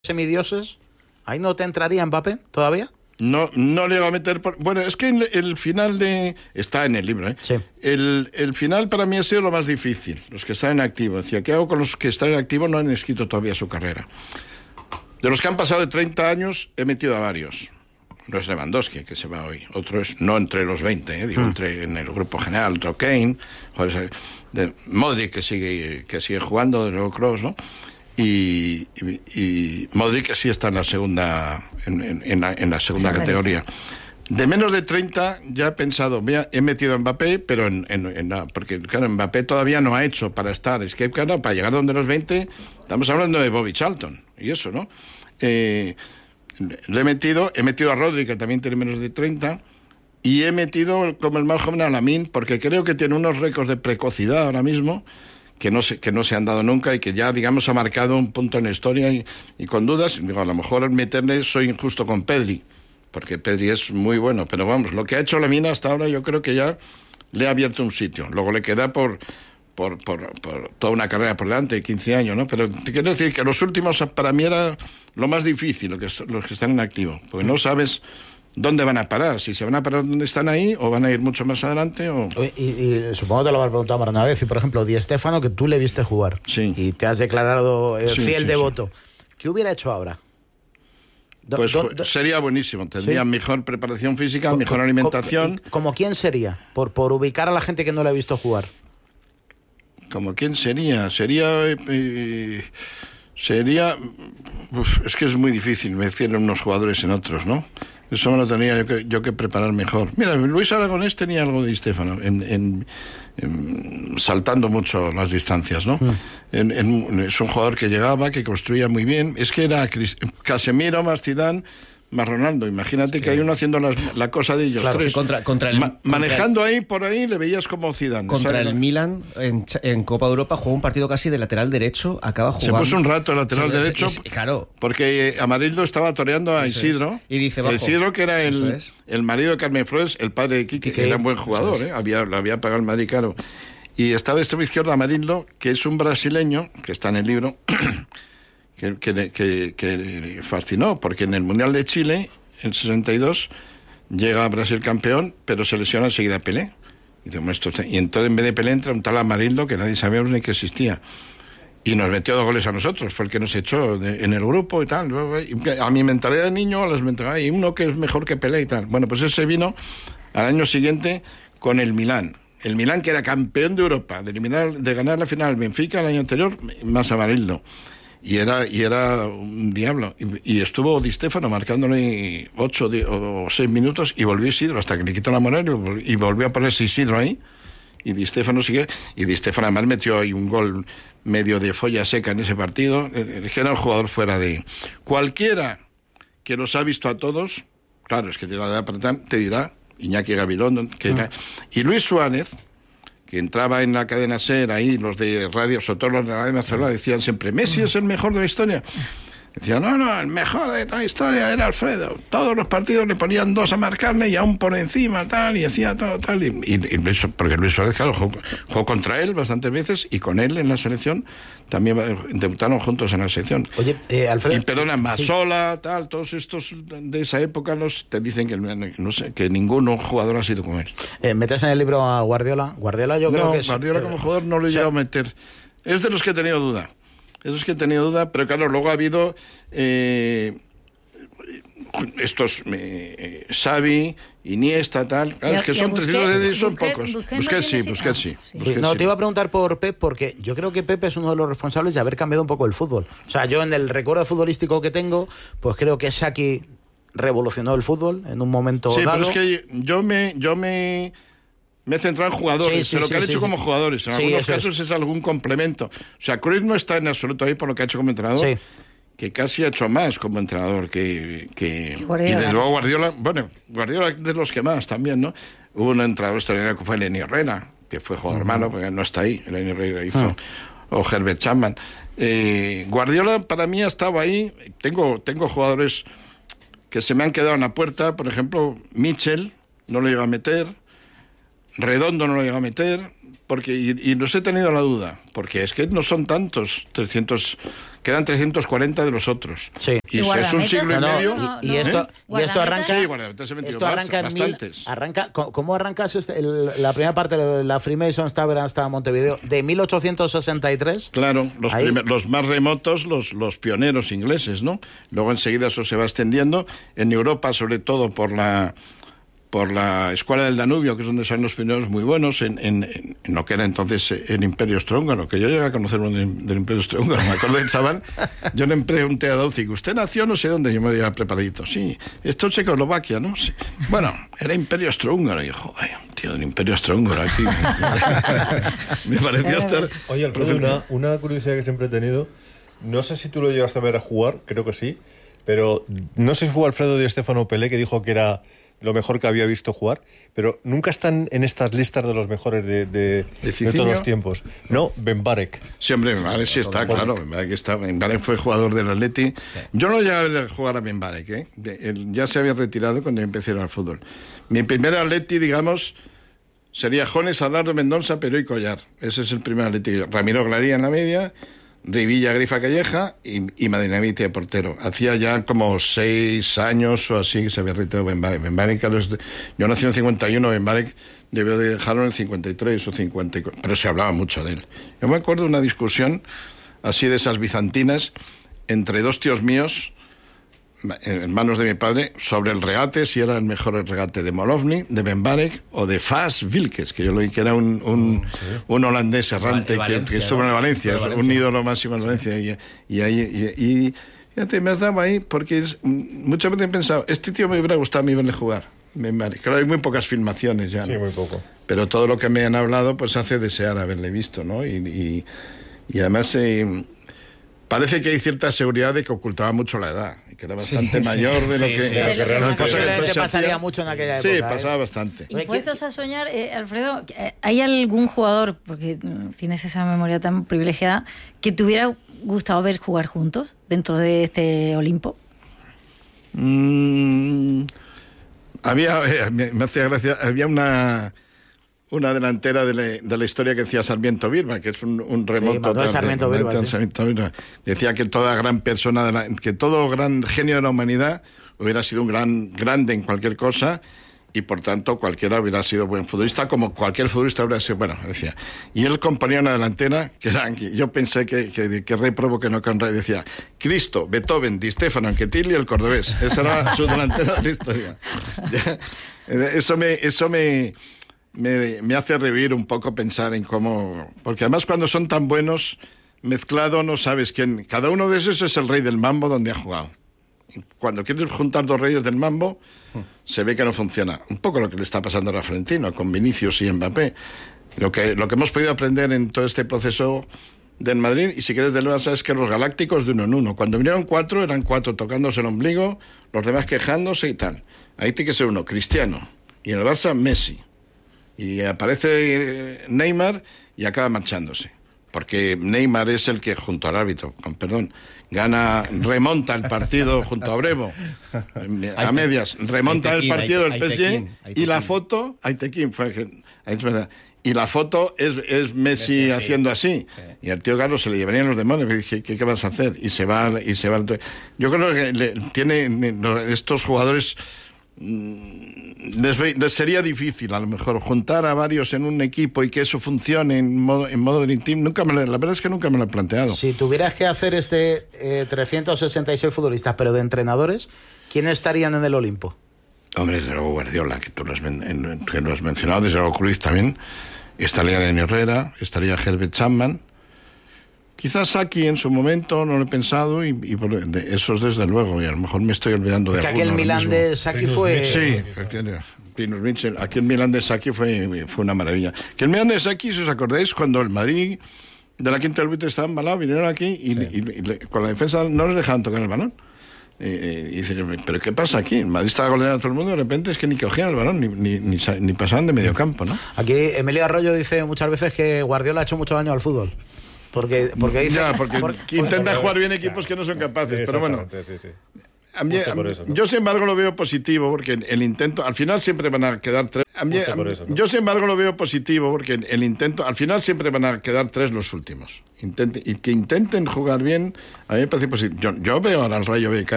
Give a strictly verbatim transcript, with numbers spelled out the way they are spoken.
semidioses, ¿ahí no te entraría Mbappé todavía? No, no le va a meter... Por... Bueno, es que el, el final de... Está en el libro, ¿eh? Sí. El, el final para mí ha sido lo más difícil. Los que están en activo. Decía, ¿qué hago con los que están en activo? No han escrito todavía su carrera. De los que han pasado de treinta años, he metido a varios. No es Lewandowski, que se va hoy. Otro es, no entre los veinte, ¿eh? Digo, hmm. entre en el grupo general, otro Kane, joder, de Modric, que sigue, que sigue jugando, de nuevo Kroos, ¿no? Y, y, y Modric que sí está en la segunda en, en, en la, en la segunda categoría. De menos de treinta ya he pensado, mira, he metido a Mbappé, pero en, en, en la, porque claro, Mbappé todavía no ha hecho para estar. Es que claro, para llegar donde los veinte, estamos hablando de Bobby Charlton y eso, ¿no? Eh, le he metido, he metido a Rodri, que también tiene menos de treinta, y he metido como el más joven a Lamine, porque creo que tiene unos récords de precocidad ahora mismo que no se, que no se han dado nunca y que ya, digamos, ha marcado un punto en la historia y, y con dudas, digo, a lo mejor al meterle soy injusto con Pedri, porque Pedri es muy bueno, pero vamos, lo que ha hecho Lamine hasta ahora yo creo que ya le ha abierto un sitio, luego le queda por, por, por, por toda una carrera por delante, quince años, ¿no? Pero te quiero decir que los últimos para mí era lo más difícil, lo que, los que están en activo, porque no sabes dónde van a parar, si se van a parar donde están ahí o van a ir mucho más adelante o... y, y supongo que te lo habrás preguntado más una vez, y por ejemplo Di Stéfano, que tú le viste jugar, sí, y te has declarado eh, sí, fiel sí, devoto, sí. ¿Qué hubiera hecho ahora? Do, pues do, do, sería buenísimo, tendría ¿sí? mejor preparación física, con, mejor alimentación. Con, ¿Como quién sería? Por, por ubicar a la gente que no le ha visto jugar. ¿Como quién sería? Sería... Eh, sería... Uf, es que es muy difícil meter unos jugadores en otros, ¿no? Eso me lo tenía yo que, yo que preparar mejor. Mira, Luis Aragonés tenía algo de Di Stéfano, en, en, en, saltando mucho las distancias, ¿no? Mm. En, en, es un jugador que llegaba, que construía muy bien. Es que era Casemiro más Zidane más Ronaldo. Imagínate sí. que hay uno haciendo las, la cosa de ellos claro, tres. Sí, contra, contra el, Ma, manejando contra el, ahí, por ahí, le veías como Zidane. Contra el Milan, en, en Copa de Europa, jugó un partido casi de lateral derecho, acaba jugando... Se puso un rato lateral se, derecho, es, es, claro. porque Amarildo estaba toreando a Eso Isidro. Es. Y dice, bajo. Isidro, que era el, es. el marido de Carmen Flores, el padre de Quique, sí, que era un buen jugador, ¿eh? había, le había pagado el Madrid caro. Y estaba de extremo izquierdo Amarildo, que es un brasileño, que está en el libro, que, que, que, que fascinó, porque en el Mundial de Chile... En sesenta y dos llega a Brasil campeón, pero se lesiona enseguida Pelé. Y, de, esto, y entonces en vez de Pelé entra un tal Amarildo que nadie sabíamos ni que existía. Y nos metió dos goles a nosotros, fue el que nos echó de, en el grupo y tal. A mi mentalidad de niño, a las mentalidades, y uno que es mejor que Pelé y tal. Bueno, pues ese vino al año siguiente con el Milán. El Milán, que era campeón de Europa, de, eliminar, de ganar la final al Benfica el año anterior, más Amarildo. Y era, y era un diablo. Y, y estuvo Di Stéfano marcándole ocho o seis minutos y volvió Isidro hasta que le quitó la moral y volvió a ponerse Isidro ahí. Y Di Stéfano sigue. Y Di Stéfano además metió ahí un gol medio de folla seca en ese partido. Es que era un jugador fuera de... Cualquiera que los ha visto a todos, claro, es que tiene la edad para tan, te dirá Iñaki Gabilondo. Que era, y Luis Suárez, que entraba en la cadena SER, ahí los de radio, sobre todo los de la de Barcelona, decían siempre, Messi es el mejor de la historia. Decían, no, no, el mejor de toda la historia era Alfredo. Todos los partidos le ponían dos a marcarle y aún por encima, tal, y hacía todo, tal. Y, y, y Luis, porque Luis Suárez, claro, jugó, jugó contra él bastantes veces y con él en la selección también debutaron juntos en la selección. Oye, eh, Alfredo... Y perdona, Masola, sí. tal, todos estos de esa época los te dicen que no sé, que ningún jugador ha sido como él. Eh, ¿Metes en el libro a Guardiola? Guardiola yo no, creo que es... Guardiola como jugador no lo he llegado a meter. Es de los que he tenido duda. Eso es que he tenido duda, pero claro, luego ha habido eh, estos eh, Xavi, Iniesta, tal. Claro, es que son trescientos de son pocos. Busquets sí, Busquets sí. No, te iba a preguntar por Pep, porque yo creo que Pep es uno de los responsables de haber cambiado un poco el fútbol. O sea, yo en el recuerdo futbolístico que tengo, pues creo que Saki revolucionó el fútbol en un momento sí, dado. Sí, pero es que yo me... Yo me... Me he centrado en jugadores, sí, sí, pero lo que sí, han hecho sí, como jugadores. En sí, algunos casos es. es algún complemento. O sea, Cruyff no está en absoluto ahí por lo que ha hecho como entrenador, sí. que casi ha hecho más como entrenador que... que y desde luego Guardiola, bueno, Guardiola de los que más también, ¿no? Hubo un entrenador australiano que fue Lenny Herrera, que fue jugador uh-huh. malo, porque no está ahí. Lenny Herrera hizo... Uh-huh. O Herbert Chapman. Eh, Guardiola para mí ha estado ahí. Tengo, tengo jugadores que se me han quedado en la puerta. Por ejemplo, Mitchell, no lo iba a meter... Redondo no lo llega a meter, porque y, y nos he tenido la duda, porque es que no son tantos, trescientos, quedan trescientos cuarenta de los otros. Sí. Y, y es un siglo y medio. No, y, y, esto, ¿eh? y esto arranca. Sí, guardametas he metido esto arranca más, en mil, bastantes. Arranca, ¿Cómo arrancas este, el, la primera parte de la Freemason Tavern hasta Montevideo? De mil ochocientos sesenta y tres. Claro, los, primer, los más remotos, los, los pioneros ingleses, ¿no? Luego enseguida eso se va extendiendo. En Europa, sobre todo por la. por la Escuela del Danubio, que es donde salen los pioneros muy buenos, en, en, en lo que era entonces el Imperio Austrohúngaro, que yo llegué a conocer uno del, del Imperio Austrohúngaro, me acuerdo del chaval, yo le pregunté a Daucic, ¿usted nació no sé dónde? Yo me había preparadito, sí, esto es Checoslovaquia, ¿no? Sí. Bueno, era Imperio Austrohúngaro, y yo, joder, un tío del Imperio Austrohúngaro aquí. Me parecía estar... Oye, Alfredo, una, una curiosidad que siempre he tenido, no sé si tú lo llegaste a ver a jugar, creo que sí, pero no sé si fue Alfredo Di Stéfano Pelé que dijo que era lo mejor que había visto jugar, pero nunca están en estas listas de los mejores de, de, de todos los tiempos. No, Ben Barek. Sí, hombre, Ben Barek sí está, claro. Ben Barek, está, Ben Barek fue jugador del Atleti. Sí. Yo no llegué a ver jugar a Ben Barek, ¿eh? Él ya se había retirado cuando empecé al fútbol. Mi primer Atleti, digamos, sería Jones, Alardo, Mendonça, Peró y Collar. Ese es el primer Atleti. Ramiro Glaría en la media, Rivilla, Grifa, Calleja y, y Madinavite de portero. Hacía ya como seis años o así que se había retirado Ben Barek. Ben Barek, yo nací en el cincuenta y uno, Ben Barek debió de dejarlo en el cincuenta y tres o cincuenta y cuatro, pero se hablaba mucho de él. Yo me acuerdo de una discusión así de esas bizantinas entre dos tíos míos, hermanos de mi padre, sobre el regate, si era el mejor el regate de Molovny, de Ben Barek o de Fas Wilkes, que yo lo vi que era un, un, sí. un holandés errante que, que estuvo en el Valencia, Valencia, un ídolo máximo en Valencia. Sí. Y, y ahí, y, y fíjate, me has dado ahí, porque es, muchas veces he pensado, este tío me hubiera gustado a mí verle jugar. Ben Barek. Claro, hay muy pocas filmaciones ya, ¿no? Sí, muy poco. Pero todo lo que me han hablado, pues hace desear haberle visto, ¿no? Y, y, y además... Eh, parece que hay cierta seguridad de que ocultaba mucho la edad, que era bastante sí, mayor de sí, lo que... Sí, de lo que realmente posiblemente pasaría mucho en aquella época. Sí, pasaba ¿eh? bastante. Impuestos a soñar, eh, Alfredo, ¿hay algún jugador, porque tienes esa memoria tan privilegiada, que te hubiera gustado ver jugar juntos dentro de este Olimpo? Mm, había, eh, me, me hacía gracia, había una... una delantera de la, de la historia que decía Sarmiento Birba, que es un, un remoto. Sí, Sarmiento de, Birba, de, sí. Sarmiento Birba. Decía que toda gran persona, de la, que todo gran genio de la humanidad hubiera sido un gran grande en cualquier cosa y por tanto cualquiera hubiera sido buen futbolista, como cualquier futbolista hubiera sido, bueno, decía. Y él componía una delantera que era, yo pensé que, que, que Rey Provo que no con Rey, decía Cristo, Beethoven, Di Stéfano, Anquetil y el cordobés. Esa era su delantera de historia. Eso me... Eso me Me, me hace revivir un poco pensar en cómo... Porque además cuando son tan buenos, mezclado no sabes quién... Cada uno de esos es el rey del mambo donde ha jugado. Cuando quieres juntar dos reyes del mambo, se ve que no funciona. Un poco lo que le está pasando a Florentino, con Vinicius y Mbappé. Lo que, lo que hemos podido aprender en todo este proceso del Madrid, y si quieres del Barça, es que los galácticos de uno en uno. Cuando vinieron cuatro, eran cuatro tocándose el ombligo, los demás quejándose y tal. Ahí tiene que ser uno, Cristiano. Y en el Barça, Messi. Y aparece Neymar y acaba marchándose. Porque Neymar es el que, junto al árbitro, con perdón, gana, remonta el partido junto a Brevo, a medias, remonta el partido del P S G y la foto, Aitequín fue, es verdad, y la foto es, es Messi sí, haciendo así. Sí. Y al tío Carlos se le llevarían los demonios. ¿Qué, qué, qué vas a hacer? Y se va, y se va. Yo creo que le, tiene estos jugadores... Les, les sería difícil a lo mejor juntar a varios en un equipo y que eso funcione en modo, en modo Dream Team. Nunca me lo, la verdad es que nunca me lo he planteado. Si tuvieras que hacer este eh, trescientos sesenta y seis futbolistas, pero de entrenadores, ¿quiénes estarían en el Olimpo? Hombre, desde luego Guardiola, que tú lo has, en, que lo has mencionado, desde luego Cruyff también. Estaría Lenny Herrera, estaría Herbert Chapman. Quizás aquí en su momento no lo he pensado y, y por, de, esos desde luego, y a lo mejor me estoy olvidando de que aquel Milán de Sacchi fue... Sí, Pinus Mitchell, aquí el Milán de Sacchi fue, fue una maravilla. Que el Milán de Sacchi, si os acordáis, cuando el Madrid de la Quinta del Buitre estaba embalado, vinieron aquí y, sí. y, y, y con la defensa no les dejaban tocar el balón. Y, y dicen, ¿pero qué pasa aquí? El Madrid estaba goleando a todo el mundo, de repente es que ni cogían el balón, ni, ni, ni, ni pasaban de medio campo, ¿no? Aquí Emilio Arroyo dice muchas veces que Guardiola ha hecho mucho daño al fútbol. Porque, porque dice, ya, porque, porque intenta porque, jugar bien equipos claro, que no son capaces, pero bueno. Sí, sí. A mí, por eso, ¿no? Yo, sin embargo, lo veo positivo porque el intento, al final siempre van a quedar tres. A mí, por eso, ¿no? Yo, sin embargo, lo veo positivo porque el intento, al final siempre van a quedar tres los últimos. Intente, y que intenten jugar bien, a mí me parece positivo. Yo, yo veo ahora al Rayo Vallecano